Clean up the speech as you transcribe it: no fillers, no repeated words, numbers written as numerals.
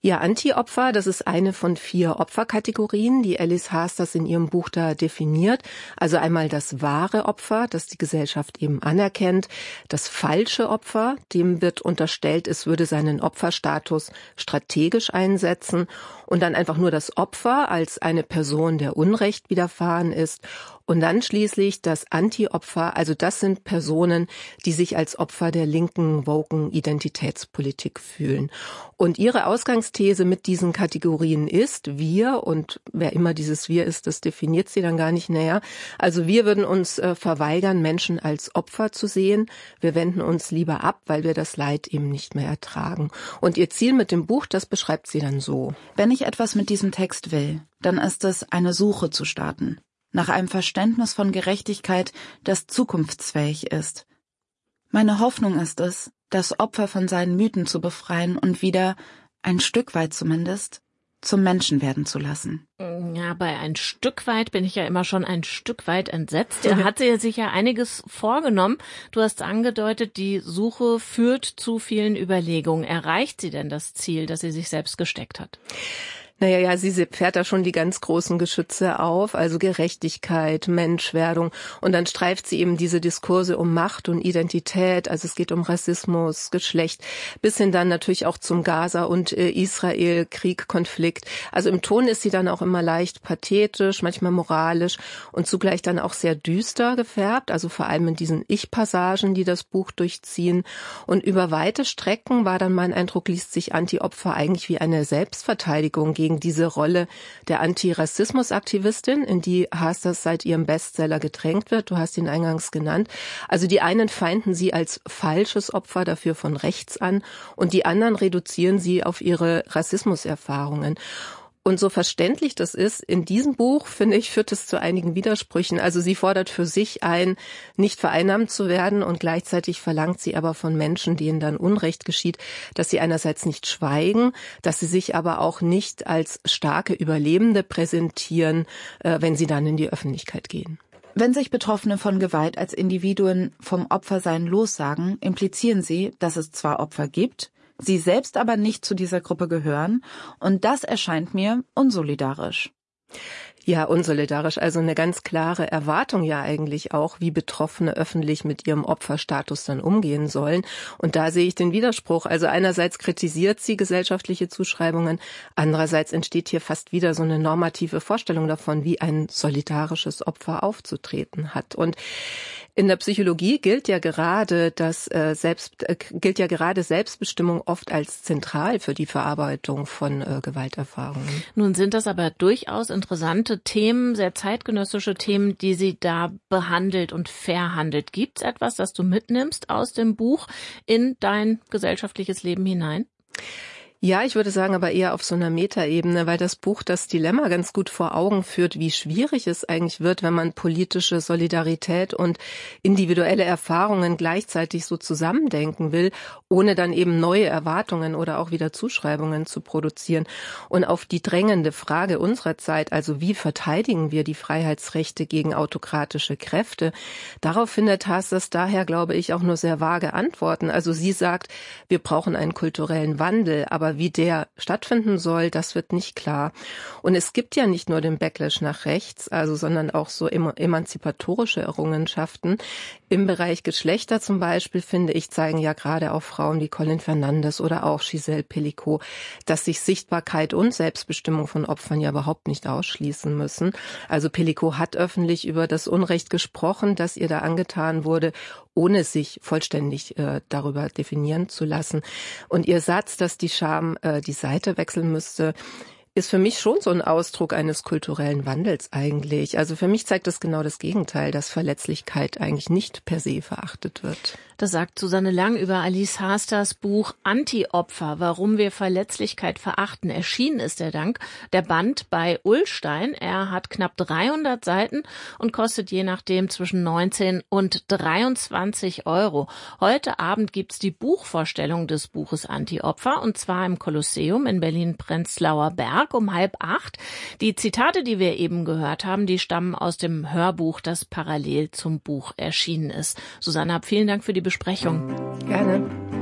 Ja, Anti-Opfer, das ist eine von 4 Opferkategorien, die Alice Hasters in ihrem Buch da definiert. Also einmal das wahre Opfer, das die Gesellschaft eben anerkennt. Das falsche Opfer, dem wird unterstellt, es würde seinen Opferstatus strategisch einsetzen. Und dann einfach nur das Opfer als eine Person, der Unrecht widerfahren ist. Und dann schließlich das Anti-Opfer, also das sind Personen, die sich als Opfer der linken, woken Identitätspolitik fühlen. Und ihre Ausgangsthese mit diesen Kategorien ist, wir, und wer immer dieses Wir ist, das definiert sie dann gar nicht näher, also wir würden uns verweigern, Menschen als Opfer zu sehen. Wir wenden uns lieber ab, weil wir das Leid eben nicht mehr ertragen. Und ihr Ziel mit dem Buch, das beschreibt sie dann so. Wenn ich etwas mit diesem Text will, dann ist es, eine Suche zu starten. Nach einem Verständnis von Gerechtigkeit, das zukunftsfähig ist. Meine Hoffnung ist es, das Opfer von seinen Mythen zu befreien und wieder, ein Stück weit zumindest, zum Menschen werden zu lassen. Ja, bei ein Stück weit bin ich ja immer schon ein Stück weit entsetzt. Er hat sich ja einiges vorgenommen. Du hast angedeutet, die Suche führt zu vielen Überlegungen. Erreicht sie denn das Ziel, das sie sich selbst gesteckt hat? Ja, sie fährt da schon die ganz großen Geschütze auf, also Gerechtigkeit, Menschwerdung. Und dann streift sie eben diese Diskurse um Macht und Identität. Also es geht um Rassismus, Geschlecht, bis hin dann natürlich auch zum Gaza- und Israel-Krieg, Konflikt. Also im Ton ist sie dann auch immer leicht pathetisch, manchmal moralisch und zugleich dann auch sehr düster gefärbt. Also vor allem in diesen Ich-Passagen, die das Buch durchziehen. Und über weite Strecken war dann mein Eindruck, liest sich Anti-Opfer eigentlich wie eine Selbstverteidigung gegen diese Rolle der Antirassismus-Aktivistin, in die Hasters seit ihrem Bestseller gedrängt wird. Du hast ihn eingangs genannt. Also die einen feinden sie als falsches Opfer dafür von rechts an und die anderen reduzieren sie auf ihre Rassismuserfahrungen. Und so verständlich das ist, in diesem Buch, finde ich, führt es zu einigen Widersprüchen. Also sie fordert für sich ein, nicht vereinnahmt zu werden und gleichzeitig verlangt sie aber von Menschen, denen dann Unrecht geschieht, dass sie einerseits nicht schweigen, dass sie sich aber auch nicht als starke Überlebende präsentieren, wenn sie dann in die Öffentlichkeit gehen. Wenn sich Betroffene von Gewalt als Individuen vom Opfersein lossagen, implizieren sie, dass es zwar Opfer gibt, sie selbst aber nicht zu dieser Gruppe gehören, und das erscheint mir unsolidarisch. Ja, unsolidarisch, also eine ganz klare Erwartung ja eigentlich auch, wie Betroffene öffentlich mit ihrem Opferstatus dann umgehen sollen. Und da sehe ich den Widerspruch. Also einerseits kritisiert sie gesellschaftliche Zuschreibungen, andererseits entsteht hier fast wieder so eine normative Vorstellung davon, wie ein solidarisches Opfer aufzutreten hat. Und in der Psychologie gilt ja gerade Selbstbestimmung oft als zentral für die Verarbeitung von Gewalterfahrungen. Nun sind das aber durchaus interessante Themen, sehr zeitgenössische Themen, die sie da behandelt und verhandelt. Gibt es etwas, das du mitnimmst aus dem Buch in dein gesellschaftliches Leben hinein? Ja, ich würde sagen, aber eher auf so einer Metaebene, weil das Buch das Dilemma ganz gut vor Augen führt, wie schwierig es eigentlich wird, wenn man politische Solidarität und individuelle Erfahrungen gleichzeitig so zusammendenken will, ohne dann eben neue Erwartungen oder auch wieder Zuschreibungen zu produzieren. Und auf die drängende Frage unserer Zeit, also wie verteidigen wir die Freiheitsrechte gegen autokratische Kräfte, darauf findet Hasters daher, glaube ich, auch nur sehr vage Antworten. Also sie sagt, wir brauchen einen kulturellen Wandel, aber wie der stattfinden soll, das wird nicht klar. Und es gibt ja nicht nur den Backlash nach rechts, sondern auch so emanzipatorische Errungenschaften. Im Bereich Geschlechter zum Beispiel, finde ich, zeigen ja gerade auch Frauen wie Colin Fernandes oder auch Giselle Pelicot, dass sich Sichtbarkeit und Selbstbestimmung von Opfern ja überhaupt nicht ausschließen müssen. Also Pelicot hat öffentlich über das Unrecht gesprochen, das ihr da angetan wurde, ohne sich vollständig darüber definieren zu lassen. Und ihr Satz, dass die Scham die Seite wechseln müsste, ist für mich schon so ein Ausdruck eines kulturellen Wandels eigentlich. Also für mich zeigt das genau das Gegenteil, dass Verletzlichkeit eigentlich nicht per se verachtet wird. Das sagt Susanne Lang über Alice Hasters Buch Anti-Opfer, warum wir Verletzlichkeit verachten. Erschienen ist der Band bei Ullstein. Er hat knapp 300 Seiten und kostet je nachdem zwischen 19 und 23 Euro. Heute Abend gibt's die Buchvorstellung des Buches Anti-Opfer, und zwar im Kolosseum in Berlin-Prenzlauer Berg um 7:30. Die Zitate, die wir eben gehört haben, die stammen aus dem Hörbuch, das parallel zum Buch erschienen ist. Susanne, vielen Dank für die Besprechung. Gerne.